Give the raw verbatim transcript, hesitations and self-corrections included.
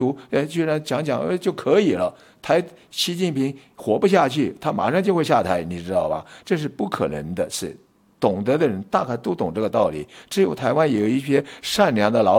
呃，居然讲讲呃就可以了。台习近平活不下去，他马上就会下台，你知道吧？这是不可能的事。懂得的人大概都懂这个道理，只有台湾有一些善良的老。